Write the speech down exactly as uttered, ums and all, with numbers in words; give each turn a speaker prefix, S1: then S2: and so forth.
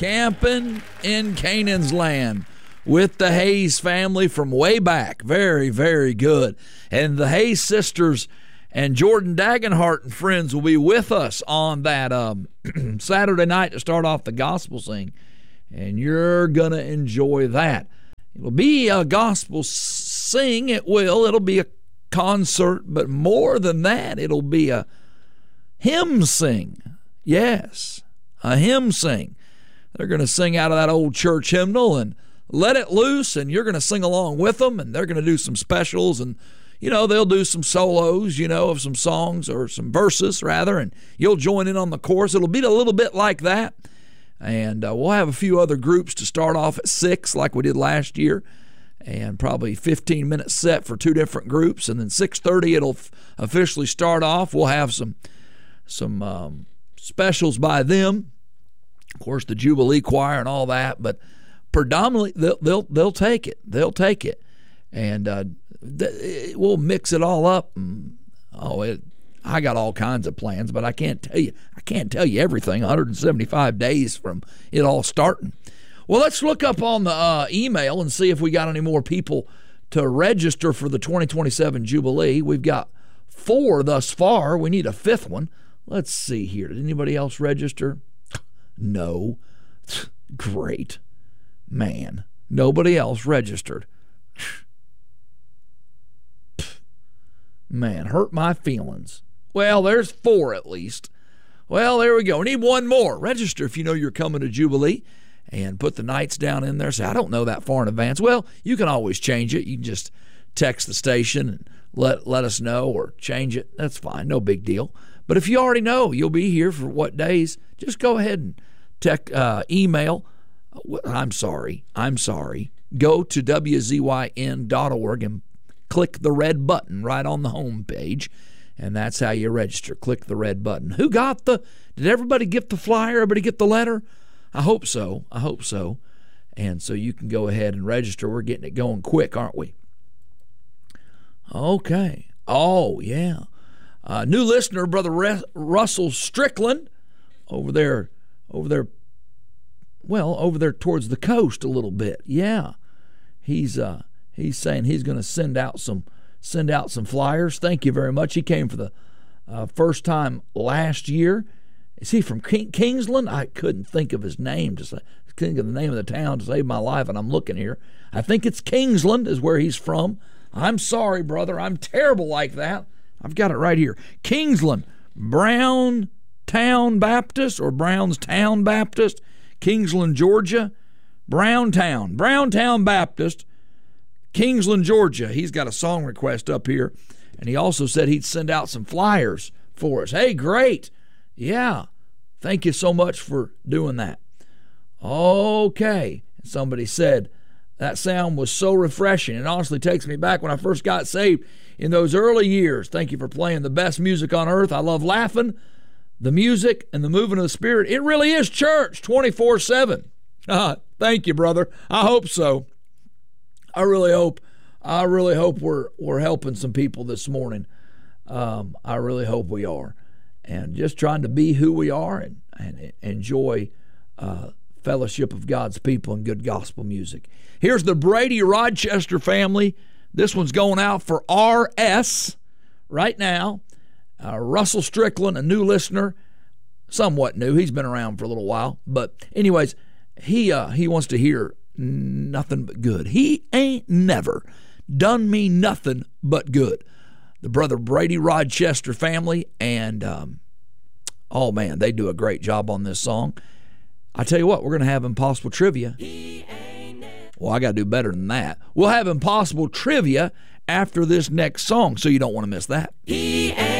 S1: Camping in Canaan's Land with the Hayes family from way back. Very, very good. And the Hayes sisters and Jordan Dagenhart and friends will be with us on that um, Saturday night to start off the gospel sing. And you're going to enjoy that. It'll be a gospel sing. It will. It'll be a concert. But more than that, it'll be a hymn sing. Yes, a hymn sing. They're going to sing out of that old church hymnal and let it loose, and you're going to sing along with them, and they're going to do some specials, and, you know, they'll do some solos, you know, of some songs or some verses, rather, and you'll join in on the chorus. It'll be a little bit like that, and uh, we'll have a few other groups to start off at six like we did last year, and probably fifteen minutes set for two different groups, and then six thirty it'll f- officially start off. We'll have some, some um, specials by them. Of course, the Jubilee Choir and all that, but predominantly they'll they'll, they'll take it. They'll take it, and uh, th- we'll mix it all up. And, oh, it, I got all kinds of plans, but I can't tell you. I can't tell you everything. one hundred seventy-five days from it all starting. Well, let's look up on the uh, email and see if we got any more people to register for the twenty twenty-seven Jubilee. We've got four thus far. We need a fifth one. Let's see here. Did anybody else register? No. Great. Man, nobody else registered. Man, hurt my feelings. Well, there's four at least. Well, there we go. We need one more. Register if you know you're coming to Jubilee and put the nights down in there. Say, I don't know that far in advance. Well, you can always change it. You can just text the station and let, let us know or change it. That's fine. No big deal. But if you already know you'll be here for what days, just go ahead and tech, uh, email. I'm sorry. I'm sorry. Go to W Z Y N dot org and click the red button right on the home page, and that's how you register. Click the red button. Who got the, did everybody get the flyer? Everybody get the letter? I hope so. I hope so. And so you can go ahead and register. We're getting it going quick, aren't we? Okay. Oh, yeah. Uh, new listener, Brother Re- Russell Strickland, over there, over there, well, over there towards the coast a little bit. Yeah, he's uh, he's saying he's going to send out some send out some flyers. Thank you very much. He came for the uh, first time last year. Is he from King- Kingsland? I couldn't think of his name to say, think of the name of the town to save my life, and I'm looking here. I think it's Kingsland is where he's from. I'm sorry, brother. I'm terrible like that. I've got it right here. Kingsland, Browntown Baptist or Brownstown Baptist, Kingsland, Georgia. Browntown, Browntown Baptist, Kingsland, Georgia. He's got a song request up here, and he also said he'd send out some flyers for us. Hey, great. Yeah, thank you so much for doing that. Okay. Somebody said, that sound was so refreshing. It honestly takes me back when I first got saved in those early years. Thank you for playing the best music on earth. I love laughing, the music, and the moving of the Spirit. It really is church twenty-four seven. Uh, thank you, brother. I hope so. I really hope. I really hope we're we're helping some people this morning. Um, I really hope we are. And just trying to be who we are and, and enjoy uh, fellowship of God's people and good gospel music. Here's the Brady Rochester family. This one's going out for R S right now. Uh, Russell Strickland, a new listener, somewhat new. He's been around for a little while. But anyways, he uh, he wants to hear nothing but good. He ain't never done me nothing but good. The Brother Brady Rochester family, and um, oh man, they do a great job on this song. I tell you what, we're going to have Impossible Trivia. Well, I got to do better than that. We'll have Impossible Trivia after this next song, so you don't want to miss that. He ain't